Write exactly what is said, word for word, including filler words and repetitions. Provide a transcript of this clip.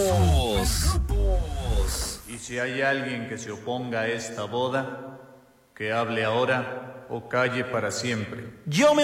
Y si hay alguien que se oponga a esta boda, que hable ahora o calle para siempre. Yo me